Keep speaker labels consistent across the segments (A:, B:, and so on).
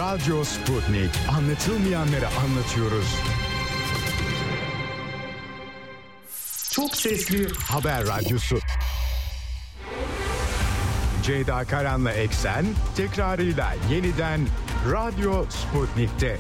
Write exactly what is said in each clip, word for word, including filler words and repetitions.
A: Radyo Sputnik. Anlatılmayanları anlatıyoruz. Çok sesli haber radyosu. Ceyda Karan'la Eksen tekrarıyla yeniden Radyo Sputnik'te.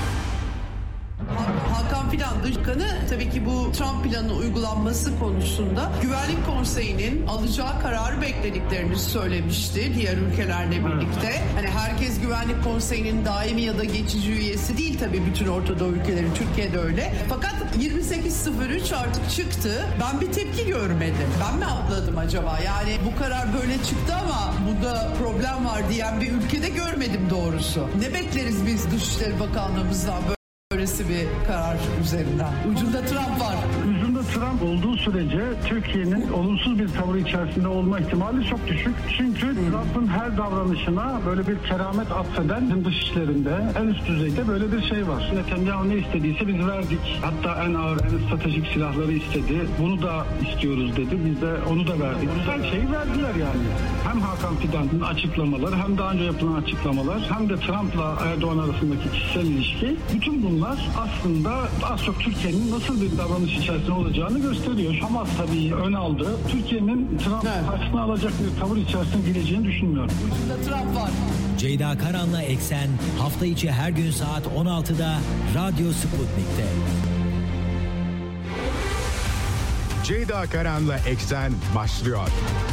B: Hakan Fidan Dışkanı tabii ki bu Trump planının uygulanması konusunda Güvenlik Konseyi'nin alacağı kararı beklediklerini söylemişti diğer ülkelerle birlikte. Hani herkes Güvenlik Konseyi'nin daimi ya da geçici üyesi değil tabii, bütün Orta Doğu ülkeleri, Türkiye'de öyle. Fakat yirmi sekiz sıfır üç artık çıktı. Ben bir tepki görmedim. Ben mi atladım acaba? Yani bu karar böyle çıktı ama bunda problem var diyen bir ülkede görmedim doğrusu. Ne bekleriz biz Dışişleri Bakanlığımızdan böyle? Böylesi bir karar üzerinden. Ucunda Trump var.
C: Ucunda Trump olduğu sürece Türkiye'nin olumsuz bir tavır içerisinde olma ihtimali çok düşük. Çünkü Trump'ın her davranışına böyle bir keramet atfeden dışişlerinde en üst düzeyde böyle bir şey var. Netanyahu ne istediyse biz verdik. Hatta en ağır, en stratejik silahları istedi. Bunu da istiyoruz dedi. Biz de onu da verdik. Güzel şeyi verdiler yani. Hem Hakan Fidan'ın açıklamaları, hem daha önce yapılan açıklamalar, hem de Trump'la Erdoğan arasındaki kişisel ilişki. Bütün bunlar aslında az çok Türkiye'nin nasıl bir davranış içerisinde olacağını gösteriyor. Hamas tabii ön aldı. Türkiye'nin Trump evet. karşısına alacak bir tavır içerisine gireceğini düşünmüyorum.
B: Ucunda Trump var.
D: Ceyda Karan'la Eksen hafta içi her gün saat on altıda Radyo Sputnik'te.
A: Ceyda Karan'la Eksen başlıyor.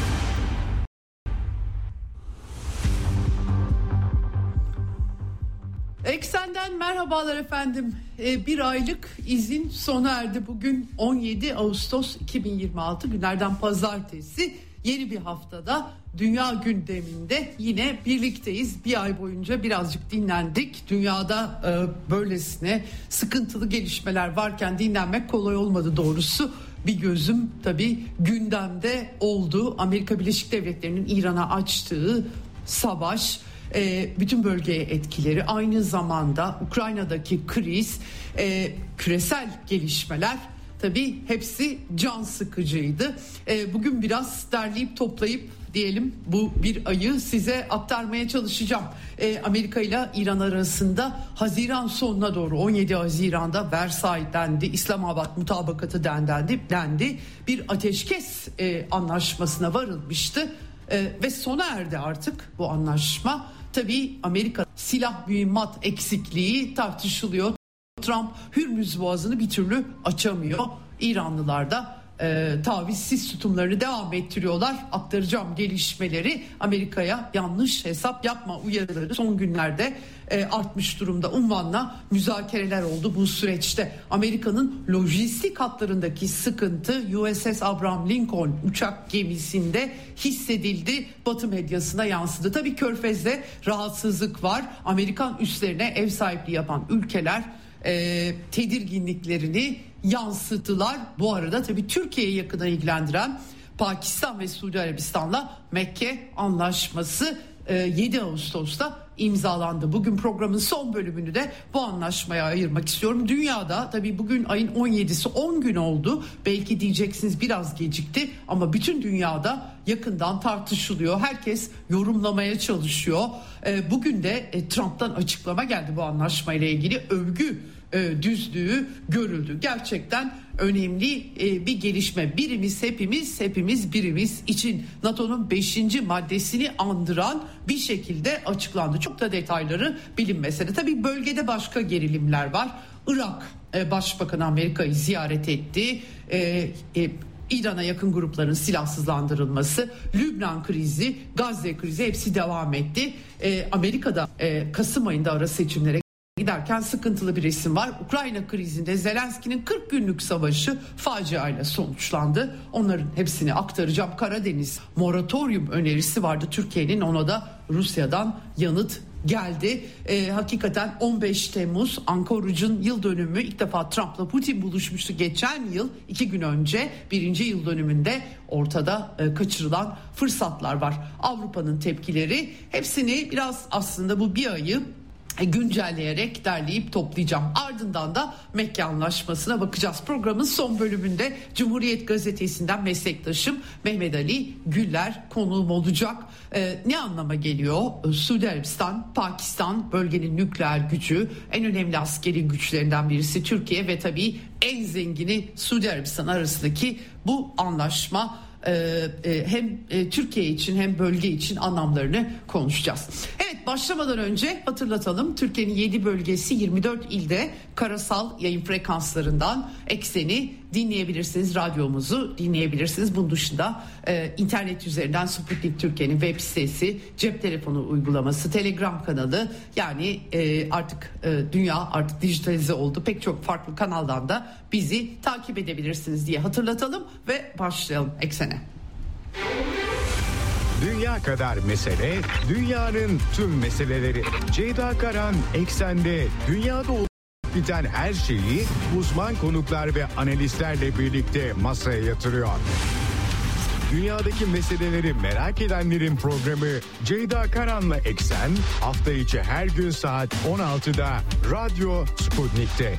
B: Eksen'den merhabalar efendim. Ee, bir aylık izin sona erdi. Bugün on yedi Ağustos iki bin yirmi altı, günlerden pazartesi. Yeni bir haftada dünya gündeminde yine birlikteyiz. Bir ay boyunca birazcık dinlendik. Dünyada e, böylesine sıkıntılı gelişmeler varken dinlenmek kolay olmadı doğrusu. Bir gözüm tabii gündemde oldu. Amerika Birleşik Devletleri'nin İran'a açtığı savaş, E, bütün bölgeye etkileri, aynı zamanda Ukrayna'daki kriz, e, küresel gelişmeler, tabii hepsi can sıkıcıydı. E, bugün biraz derleyip toplayıp diyelim bu bir ayı size aktarmaya çalışacağım. E, Amerika ile İran arasında Haziran sonuna doğru, on yedi Haziran'da Versay dendi, İslamabad mutabakatı dendi, dendi. Bir ateşkes e, anlaşmasına varılmıştı. Ee, ve sona erdi artık bu anlaşma. Tabii Amerika silah mühimmat eksikliği tartışılıyor. Trump Hürmüz Boğazı'nı bir türlü açamıyor. İranlılar da e, tavizsiz tutumlarını devam ettiriyorlar. Aktaracağım gelişmeleri. Amerika'ya yanlış hesap yapma uyarıları son günlerde e, artmış durumda. Unvanla müzakereler oldu bu süreçte. Amerika'nın lojistik hatlarındaki sıkıntı U S S Abraham Lincoln uçak gemisinde hissedildi. Batı medyasına yansıdı. Tabii Körfez'de rahatsızlık var. Amerikan üslerine ev sahipliği yapan ülkeler e, tedirginliklerini yansıttılar. Bu arada tabii Türkiye'yi yakından ilgilendiren Pakistan ve Suudi Arabistan'la Mekke Anlaşması yedi Ağustos'ta imzalandı. Bugün programın son bölümünü de bu anlaşmaya ayırmak istiyorum. Dünyada tabii bugün ayın on yedisi, on gün oldu. Belki diyeceksiniz biraz gecikti ama bütün dünyada yakından tartışılıyor. Herkes yorumlamaya çalışıyor. Bugün de Trump'tan açıklama geldi bu anlaşmayla ilgili. Övgü düzlüğü görüldü. Gerçekten önemli bir gelişme. Birimiz hepimiz, hepimiz birimiz için NATO'nun beşinci maddesini andıran bir şekilde açıklandı. Çok da detayları bilinmese de tabii bölgede başka gerilimler var. Irak Başbakanı Amerika'yı ziyaret etti. İran'a yakın grupların silahsızlandırılması, Lübnan krizi, Gazze krizi hepsi devam etti. Amerika'da Kasım ayında ara seçimlere giderken sıkıntılı bir resim var. Ukrayna krizinde Zelenski'nin kırk günlük savaşı faciayla sonuçlandı. Onların hepsini aktaracağım. Karadeniz moratorium önerisi vardı Türkiye'nin, ona da Rusya'dan yanıt geldi. Ee, hakikaten on beş Temmuz Anchorage yıl dönümü, ilk defa Trump'la Putin buluşmuştu geçen yıl, iki gün önce birinci yıl dönümünde ortada e, kaçırılan fırsatlar var. Avrupa'nın tepkileri, hepsini biraz aslında bu bir ayı güncelleyerek derleyip toplayacağım. Ardından da Mekke Anlaşması'na bakacağız. Programın son bölümünde Cumhuriyet Gazetesi'nden meslektaşım Mehmet Ali Güller konuğum olacak. Ee, ne anlama geliyor? Suudi Arabistan, Pakistan bölgenin nükleer gücü, en önemli askeri güçlerinden birisi Türkiye ve tabii en zengini Suudi Arabistan arasındaki bu anlaşma hem Türkiye için hem bölge için anlamlarını konuşacağız. Evet, başlamadan önce hatırlatalım. Türkiye'nin yedi bölgesi yirmi dört ilde karasal yayın frekanslarından Eksen'i dinleyebilirsiniz. Radyomuzu dinleyebilirsiniz. Bunun dışında e, internet üzerinden Sputnik Türkiye'nin web sitesi, cep telefonu uygulaması, Telegram kanalı, yani e, artık e, dünya artık dijitalize oldu. Pek çok farklı kanaldan da bizi takip edebilirsiniz diye hatırlatalım ve başlayalım Eksen'e.
A: Dünya kadar mesele, dünyanın tüm meseleleri. Ceyda Karan Eksen'de dünyada olup biten her şeyi uzman konuklar ve analistlerle birlikte masaya yatırıyor. Dünyadaki meseleleri merak edenlerin programı Ceyda Karan'la Eksen hafta içi her gün saat on altıda Radyo Sputnik'te.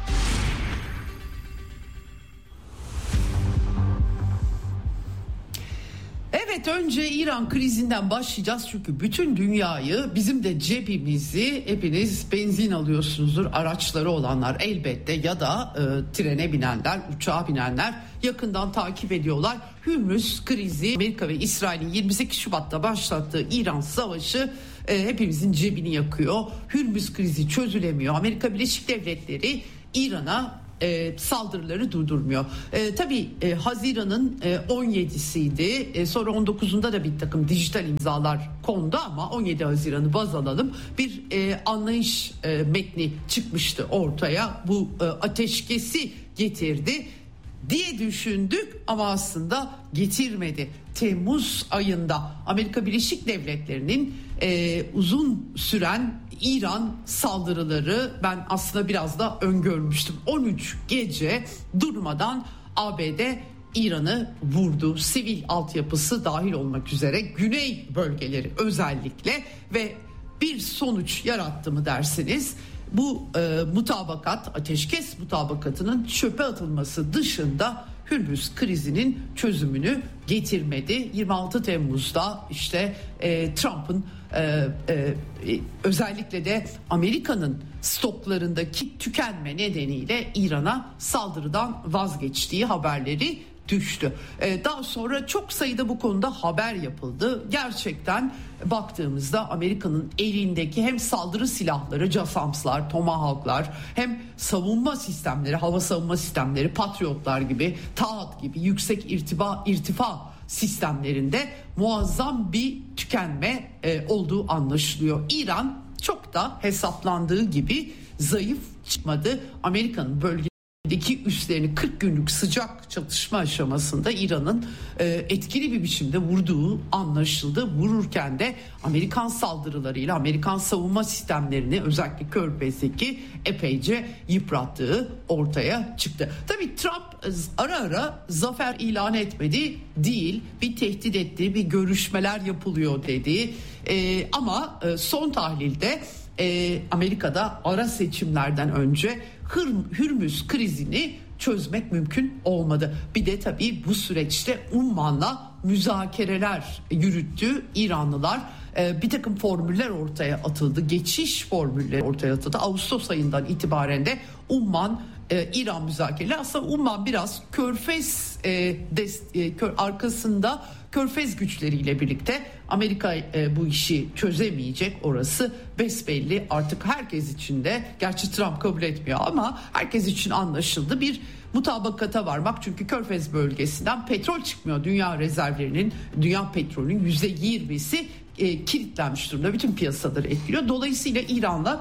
B: Evet, önce İran krizinden başlayacağız çünkü bütün dünyayı, bizim de cebimizi, hepiniz benzin alıyorsunuzdur, araçları olanlar elbette ya da e, trene binenler, uçağa binenler yakından takip ediyorlar. Hürmüz krizi, Amerika ve İsrail'in yirmi sekiz Şubat'ta başlattığı İran savaşı e, hepimizin cebini yakıyor. Hürmüz krizi çözülemiyor. Amerika Birleşik Devletleri İran'a E, saldırıları durdurmuyor. E, tabii e, Haziran'ın e, on yedisiydi. E, sonra on dokuzunda da bir takım dijital imzalar kondu ama on yedi Haziran'ı baz alalım. Bir e, anlayış e, metni çıkmıştı ortaya. Bu e, ateşkesi getirdi diye düşündük ama aslında getirmedi. Temmuz ayında Amerika Birleşik Devletleri'nin e, uzun süren İran saldırıları, ben aslında biraz da öngörmüştüm. on üç gece durmadan A B D İran'ı vurdu. Sivil altyapısı dahil olmak üzere güney bölgeleri özellikle, ve bir sonuç yarattı mı dersiniz? Bu e, mutabakat, ateşkes mutabakatının çöpe atılması dışında Hürmüz krizinin çözümünü getirmedi. yirmi altı Temmuz'da işte e, Trump'ın e, e, özellikle de Amerika'nın stoklarındaki tükenme nedeniyle İran'a saldırıdan vazgeçtiği haberleri düştü. Ee, daha sonra çok sayıda bu konuda haber yapıldı. Gerçekten baktığımızda Amerika'nın elindeki hem saldırı silahları, Casams'lar, Tomahawk'lar, hem savunma sistemleri, hava savunma sistemleri, Patriotlar gibi, Taat gibi yüksek irtiba, irtifa sistemlerinde muazzam bir tükenme e, olduğu anlaşılıyor. İran çok da hesaplandığı gibi zayıf çıkmadı. Amerika'nın bölge Deki üslerini kırk günlük sıcak çatışma aşamasında İran'ın e, etkili bir biçimde vurduğu anlaşıldı. Vururken de Amerikan saldırılarıyla Amerikan savunma sistemlerini, özellikle Körfez'deki epeyce yıprattığı ortaya çıktı. Tabii Trump ara ara zafer ilan etmedi değil, bir tehdit etti, bir görüşmeler yapılıyor dedi. E, ama e, son tahlilde e, Amerika'da ara seçimlerden önce Hürmüz krizini çözmek mümkün olmadı. Bir de tabii bu süreçte Umman'la müzakereler yürüttü İranlılar. Ee, bir takım formüller ortaya atıldı. Geçiş formülleri ortaya atıldı. Ağustos ayından itibaren de Umman e, İran müzakereleri. Aslında Umman biraz Körfez e, dest, e, kör, arkasında Körfez güçleriyle birlikte. Amerika e, bu işi çözemeyecek, orası besbelli artık herkes için de, gerçi Trump kabul etmiyor ama herkes için anlaşıldı, bir mutabakata varmak. Çünkü Körfez bölgesinden petrol çıkmıyor. Dünya rezervlerinin, dünya petrolünün yüzde yirmisi e, kilitlenmiş durumda. Bütün piyasaları etkiliyor. Dolayısıyla İran'la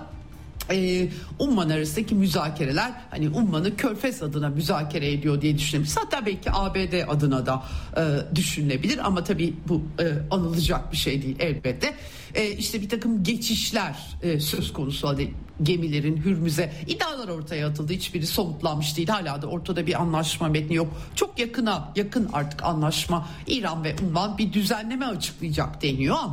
B: Ee, Umman arasındaki müzakereler, hani Umman'ı Körfez adına müzakere ediyor diye düşünebiliriz. Hatta belki A B D adına da e, düşünülebilir ama tabii bu e, anılacak bir şey değil elbette. E, işte bir takım geçişler e, söz konusu, hadi gemilerin Hürmüz'e, iddialar ortaya atıldı. Hiçbiri somutlanmış değil. Hala da ortada bir anlaşma metni yok. Çok yakına yakın artık anlaşma. İran ve Umman bir düzenleme açıklayacak deniyor ama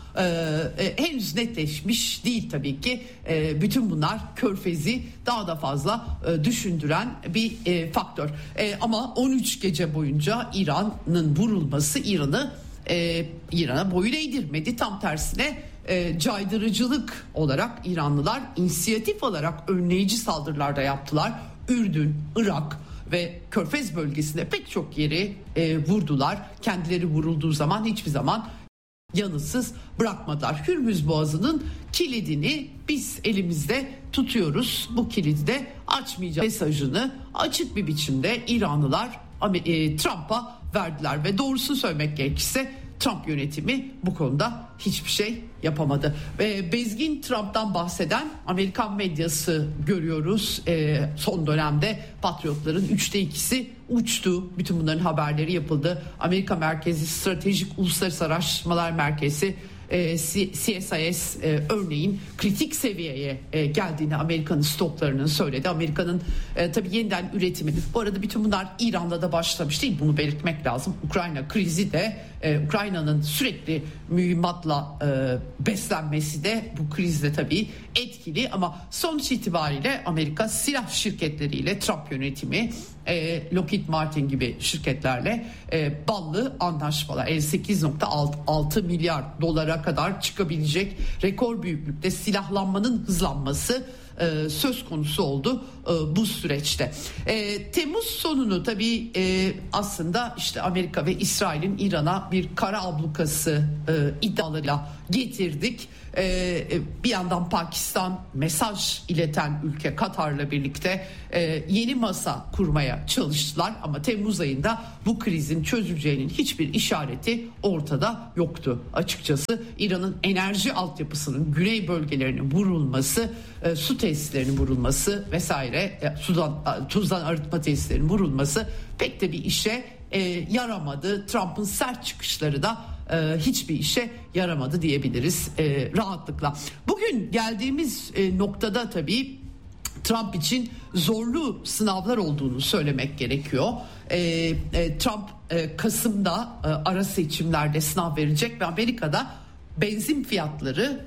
B: e, e, henüz netleşmiş değil tabii ki. E, bütün bunlar Körfez'i daha da fazla e, düşündüren bir e, faktör. E, ama on üç gece boyunca İran'ın vurulması İran'ı e, İran'a boyun eğdirmedi. Tam tersine e, caydırıcılık olarak İranlılar inisiyatif alarak önleyici saldırılar da yaptılar. Ürdün, Irak ve Körfez bölgesinde pek çok yeri e, vurdular. Kendileri vurulduğu zaman hiçbir zaman yanıtsız bırakmadılar. Hürmüz Boğazı'nın kilidini biz elimizde tutuyoruz. Bu kilidi de açmayacağız mesajını açık bir biçimde İranlılar e, Trump'a verdiler ve doğrusunu söylemek gerekirse Trump yönetimi bu konuda hiçbir şey yapamadı. Ve bezgin Trump'tan bahseden Amerikan medyası görüyoruz. E, son dönemde patriotların üçte ikisi uçtu. Bütün bunların haberleri yapıldı. Amerika merkezi Stratejik Uluslararası Araştırmalar Merkezi e, C S I S e, örneğin kritik seviyeye e, geldiğini Amerika'nın stoklarının söyledi. Amerika'nın e, tabii yeniden üretimi. Bu arada bütün bunlar İran'da da başlamış değil. Bunu belirtmek lazım. Ukrayna krizi de e, Ukrayna'nın sürekli mühimmatla e, beslenmesi de bu krizde tabii etkili ama sonuç itibariyle Amerika silah şirketleriyle Trump yönetimi e, Lockheed Martin gibi şirketlerle e, ballı anlaşmalar elli sekiz virgül altı milyar dolara kadar çıkabilecek rekor büyüklükte silahlanmanın hızlanması e, söz konusu oldu e, bu süreçte. E, Temmuz sonunu tabii e, aslında işte Amerika ve İsrail'in İran'a bir kara ablukası e, iddialarıyla getirdik. E, bir yandan Pakistan mesaj ileten ülke Katar'la birlikte e, yeni masa kurmaya çalıştılar ama Temmuz ayında bu krizin çözüleceğinin hiçbir işareti ortada yoktu. Açıkçası İran'ın enerji altyapısının güney bölgelerinin vurulması, e, su tesislerinin vurulması vesaire, e, sudan, tuzdan arıtma tesislerinin vurulması pek de bir işe e, yaramadı. Trump'ın sert çıkışları da e, hiçbir işe yaramadı diyebiliriz e, rahatlıkla. Bugün geldiğimiz e, noktada tabii Trump için zorlu sınavlar olduğunu söylemek gerekiyor. E, e, Trump e, Kasım'da e, ara seçimlerde sınav verecek ve Amerika'da benzin fiyatları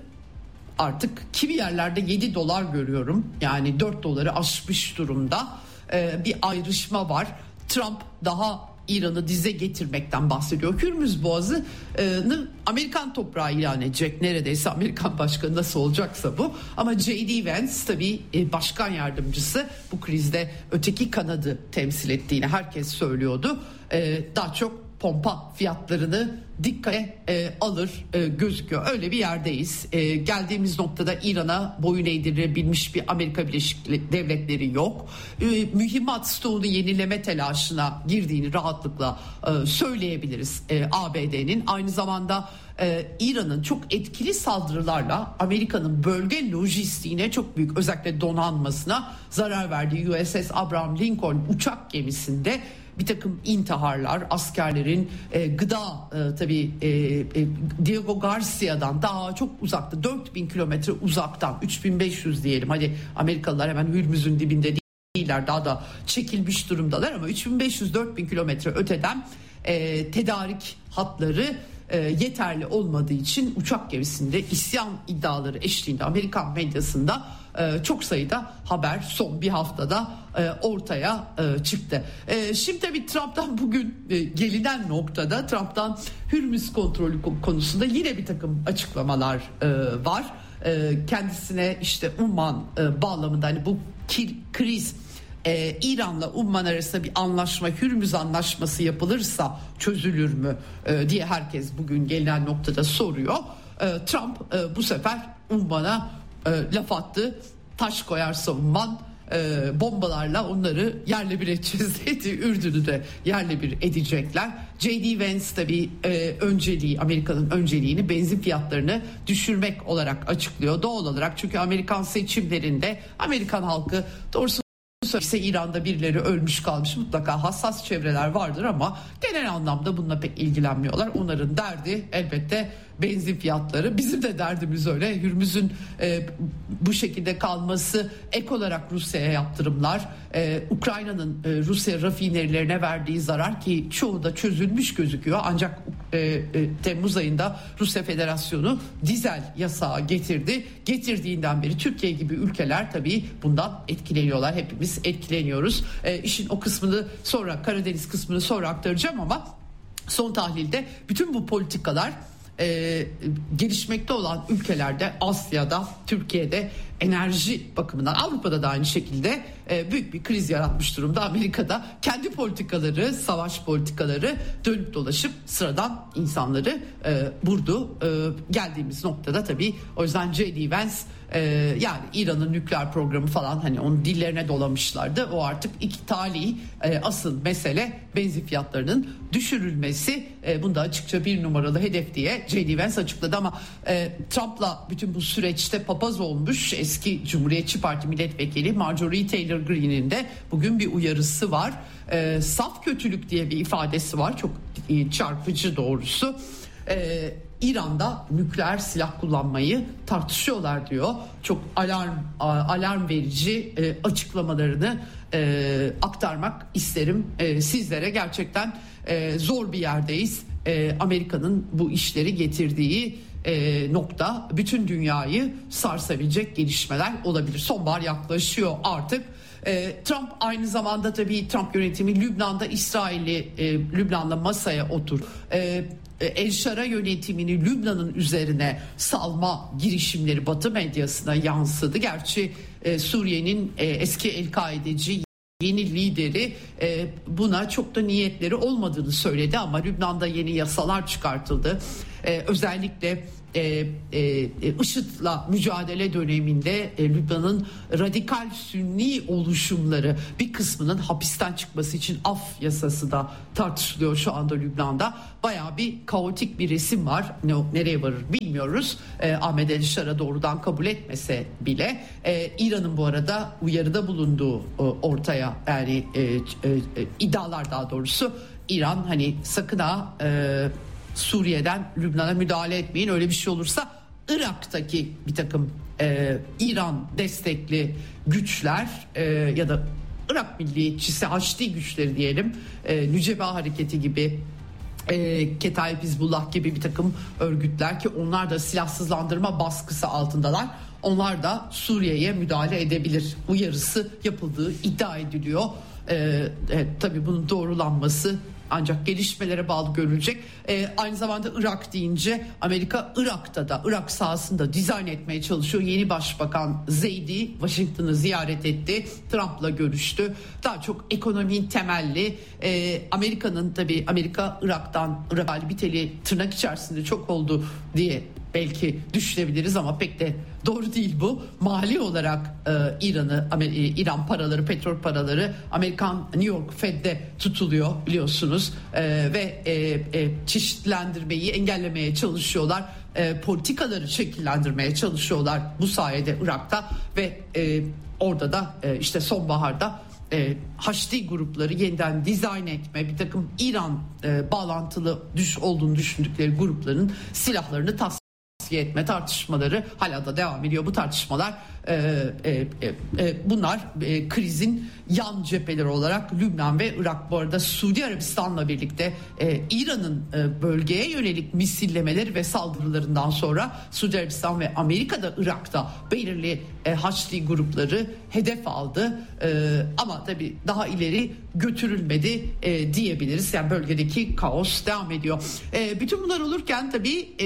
B: artık kimi yerlerde yedi dolar görüyorum. Yani dört doları aşmış durumda. Ee, bir ayrışma var. Trump daha İran'ı dize getirmekten bahsediyor. Hürmüz Boğazı'nı Amerikan toprağı ilan edecek. Neredeyse Amerikan başkanı nasıl olacaksa bu. Ama J D Vance tabii başkan yardımcısı bu krizde öteki kanadı temsil ettiğini herkes söylüyordu. Ee, daha çok pompa fiyatlarını dikkate e, alır e, gözüküyor. Öyle bir yerdeyiz. E, geldiğimiz noktada İran'a boyun eğdirebilmiş bir Amerika Birleşik Devletleri yok. E, mühimmat stoğunu yenileme telaşına girdiğini rahatlıkla e, söyleyebiliriz e, A B D'nin. Aynı zamanda e, İran'ın çok etkili saldırılarla Amerika'nın bölge lojistiğine çok büyük, özellikle donanmasına zarar verdiği U S S Abraham Lincoln uçak gemisinde bir takım intiharlar, askerlerin e, gıda e, tabii e, e, Diego Garcia'dan daha çok uzakta, dört bin kilometre uzaktan, üç bin beş yüz diyelim, hadi Amerikalılar hemen Hürmüz'ün dibinde değiller, daha da çekilmiş durumdalar ama üç bin beş yüz dört bin kilometre öteden e, tedarik hatları e, yeterli olmadığı için uçak gemisinde isyan iddiaları eşliğinde Amerikan medyasında e, çok sayıda haber son bir haftada e, ortaya e, çıktı. E, şimdi tabii Trump'tan bugün e, gelinen noktada Trump'tan Hürmüz kontrolü konusunda yine bir takım açıklamalar e, var. E, kendisine işte Umman e, bağlamında hani bu kir, kriz Ee, İran'la Umman arasında bir anlaşma, Hürmüz anlaşması yapılırsa çözülür mü ee, diye herkes bugün gelinen noktada soruyor. Ee, Trump e, bu sefer Umman'a e, laf attı. Taş koyarsa Umman e, bombalarla onları yerle bir edeceğiz dedi. Ürdün'ü de yerle bir edecekler. J D Vance tabii e, önceliği, Amerika'nın önceliğini benzin fiyatlarını düşürmek olarak açıklıyor. Doğal olarak, çünkü Amerikan seçimlerinde Amerikan halkı doğrusu ise İran'da birileri ölmüş kalmış, mutlaka hassas çevreler vardır ama genel anlamda bununla pek ilgilenmiyorlar. Onların derdi elbette benzin fiyatları. Bizim de derdimiz öyle. Hürmüz'ün e, bu şekilde kalması, ek olarak Rusya'ya yaptırımlar, e, Ukrayna'nın e, Rusya rafinerilerine verdiği zarar ki çoğu da çözülmüş gözüküyor. Ancak e, e, Temmuz ayında Rusya Federasyonu dizel yasağı getirdi. Getirdiğinden beri Türkiye gibi ülkeler tabii bundan etkileniyorlar. Hepimiz etkileniyoruz. E, işin o kısmını sonra, Karadeniz kısmını sonra aktaracağım ama son tahlilde bütün bu politikalar e, gelişmekte olan ülkelerde, Asya'da, Türkiye'de enerji bakımından, Avrupa'da da aynı şekilde e, büyük bir kriz yaratmış durumda. Amerika'da kendi politikaları, savaş politikaları dönüp dolaşıp sıradan insanları e, vurdu. E, geldiğimiz noktada tabii o yüzden J D Vance e, yani İran'ın nükleer programı falan, hani onun dillerine dolamışlardı. O artık iki tali e, asıl mesele benzin fiyatlarının düşürülmesi. E, bunda açıkça bir numaralı hedef diye J D Vance açıkladı ama e, Trump'la bütün bu süreçte papaz olmuş eski Cumhuriyetçi Parti milletvekili Marjorie Taylor Greene'in de bugün bir uyarısı var. E, saf kötülük diye bir ifadesi var. Çok e, çarpıcı doğrusu. E, İran'da nükleer silah kullanmayı tartışıyorlar diyor. Çok alarm alarm verici e, açıklamalarını e, aktarmak isterim e, sizlere. Gerçekten e, zor bir yerdeyiz. E, Amerika'nın bu işleri getirdiği e, nokta bütün dünyayı sarsabilecek gelişmeler olabilir. Sonbahar yaklaşıyor artık. E, Trump aynı zamanda tabii Trump yönetimi Lübnan'da İsrail'i e, Lübnan'la masaya otur. E, El Şara yönetimini Lübnan'ın üzerine salma girişimleri Batı medyasına yansıdı. Gerçi e, Suriye'nin e, eski El-Kaideci yeni lideri e, buna çok da niyetleri olmadığını söyledi ama Lübnan'da yeni yasalar çıkartıldı. E, özellikle e, e, IŞİD'le mücadele döneminde e, Lübnan'ın radikal Sünni oluşumları bir kısmının hapisten çıkması için af yasası da tartışılıyor şu anda Lübnan'da. Bayağı bir kaotik bir resim var. Ne, nereye varır bilmiyoruz. E, Ahmet El Şara doğrudan kabul etmese bile e, İran'ın bu arada uyarıda bulunduğu e, ortaya, yani e, e, e, iddialar daha doğrusu, İran hani sakın ha e, Suriye'den Lübnan'a müdahale etmeyin, öyle bir şey olursa Irak'taki bir takım e, İran destekli güçler e, ya da Irak milliyetçisi Haçlı güçleri diyelim, e, Nüceba Hareketi gibi, e, Ketaib Hizbullah gibi bir takım örgütler ki onlar da silahsızlandırma baskısı altındalar. Onlar da Suriye'ye müdahale edebilir uyarısı yapıldığı iddia ediliyor. E, e, tabii bunun doğrulanması ancak gelişmelere bağlı görülecek. Ee, aynı zamanda Irak deyince Amerika Irak'ta da, Irak sahasında dizayn etmeye çalışıyor. Yeni Başbakan Zeydi Washington'ı ziyaret etti. Trump'la görüştü. Daha çok ekonominin temelli. Ee, Amerika'nın tabii Amerika Irak'tan, Irak hali biteli tırnak içerisinde çok oldu diye belki düşünebiliriz ama pek de doğru değil bu. Mali olarak e, İran'ı, e, İran paraları, petrol paraları Amerikan New York Fed'de tutuluyor biliyorsunuz e, ve e, e, çeşitlendirmeyi engellemeye çalışıyorlar. E, politikaları şekillendirmeye çalışıyorlar bu sayede Irak'ta ve e, orada da e, işte sonbaharda E, Haçlı grupları yeniden dizayn etme, bir takım İran e, bağlantılı düş olduğunu düşündükleri grupların silahlarını tasfiye etme tartışmaları hala da devam ediyor. Bu tartışmalar e, e, e, bunlar e, krizin yan cepheleri olarak Lübnan ve Irak. Bu arada Suudi Arabistan'la birlikte e, İran'ın e, bölgeye yönelik misillemeleri ve saldırılarından sonra Suudi Arabistan ve Amerika'da Irak'ta belirli e, Haçlı grupları hedef aldı. E, ama tabii daha ileri götürülmedi e, diyebiliriz. Yani bölgedeki kaos devam ediyor. E, bütün bunlar olurken tabii e,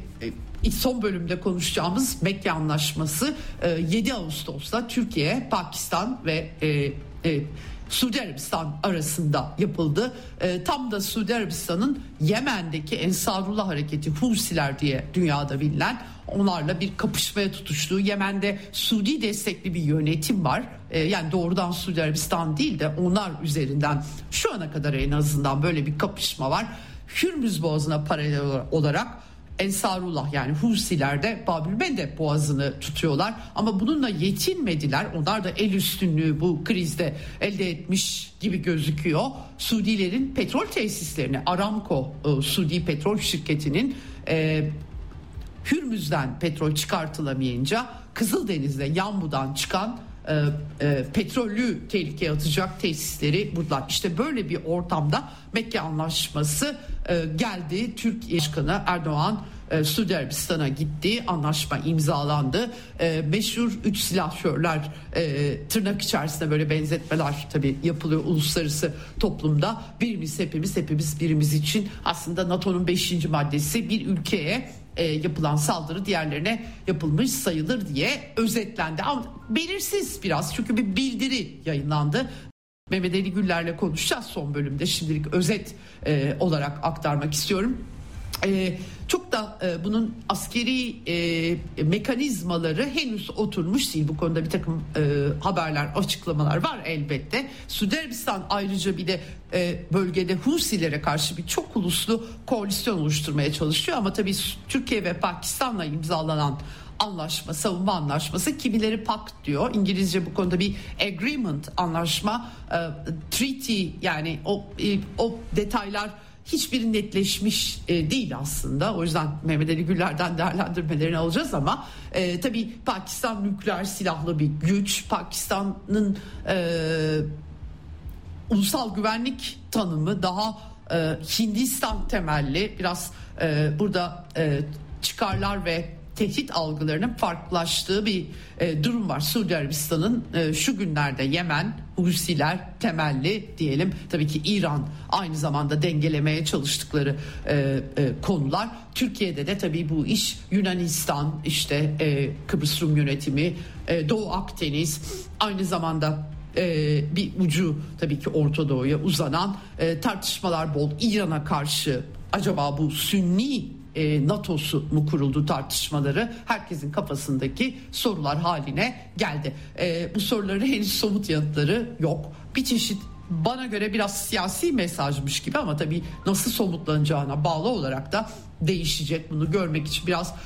B: e, son bölümde konuşacağımız Mekke Anlaşması yedi Ağustos'ta Türkiye, Pakistan ve e, e, Suudi Arabistan arasında yapıldı. E, tam da Suudi Arabistan'ın Yemen'deki Ensarullah Hareketi, Husiler diye dünyada bilinen, onlarla bir kapışmaya tutuştuğu, Yemen'de Suudi destekli bir yönetim var. E, yani doğrudan Suudi Arabistan değil de onlar üzerinden şu ana kadar en azından böyle bir kapışma var. Hürmüz Boğazı'na paralel olarak Ensarullah yani Husiler de Babülmendeb boğazını tutuyorlar ama bununla yetinmediler. Onlar da el üstünlüğü bu krizde elde etmiş gibi gözüküyor. Suudilerin petrol tesislerini, Aramco e, Suudi petrol şirketinin e, Hürmüz'den petrol çıkartılamayınca Kızıldeniz'de Yanbu'dan çıkan e, e, petrollü tehlikeye atacak tesisleri buldular. İşte böyle bir ortamda Mekke Anlaşması e, geldi. Türkiye Başkanı Erdoğan e, Suudi Arabistan'a gitti. Anlaşma imzalandı. E, meşhur üç silahşörler e, tırnak içerisinde böyle benzetmeler tabii yapılıyor uluslararası toplumda. Birimiz hepimiz, hepimiz birimiz için aslında NATO'nun beşinci maddesi bir ülkeye e, yapılan saldırı diğerlerine yapılmış sayılır diye özetlendi. Ama belirsiz biraz çünkü bir bildiri yayınlandı. Mehmet Ali Güller'le konuşacağız son bölümde. Şimdilik özet e, olarak aktarmak istiyorum. E, çok da e, bunun askeri e, mekanizmaları henüz oturmuş değil. Bu konuda bir takım e, haberler, açıklamalar var elbette. Suudi Arabistan ayrıca bir de e, bölgede Husilere karşı bir çok uluslu koalisyon oluşturmaya çalışıyor. Ama tabii Türkiye ve Pakistan'la imzalanan anlaşma, savunma anlaşması, kimileri pact diyor. İngilizce bu konuda bir agreement, anlaşma, e, treaty, yani o e, o detaylar hiçbiri netleşmiş e, değil aslında. O yüzden Mehmet Ali Güller'den değerlendirmelerini alacağız ama e, tabii Pakistan nükleer silahlı bir güç. Pakistan'ın e, ulusal güvenlik tanımı daha e, Hindistan temelli, biraz e, burada e, çıkarlar ve tehdit algılarının farklılaştığı bir e, durum var. Suudi Arabistan'ın e, şu günlerde Yemen, Husiler temelli diyelim. Tabii ki İran aynı zamanda dengelemeye çalıştıkları e, e, konular. Türkiye'de de tabii bu iş Yunanistan, işte e, Kıbrıs Rum yönetimi, e, Doğu Akdeniz, aynı zamanda e, bir ucu tabii ki Orta Doğu'ya uzanan e, tartışmalar bol. İran'a karşı acaba bu Sünni E, NATO'su mu kuruldu tartışmaları herkesin kafasındaki sorular haline geldi. E, bu soruların henüz somut yanıtları yok. Bir çeşit bana göre biraz siyasi mesajmış gibi ama tabii nasıl somutlanacağına bağlı olarak da değişecek. Bunu görmek için biraz